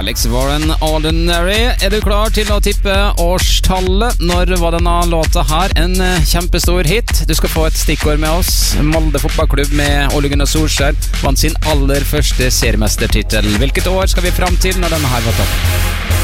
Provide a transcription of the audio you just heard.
Alex Warren, Ordinary. Er du klar til å tippe årstallet? Når var denne låta her? En kjempestor hit. Du skal få et stikkord med oss. Molde fotballklubb med Ole Gunnar Solskjær vant sin aller første seriemestertitel. Hvilket år skal vi fram til når denne her var tatt?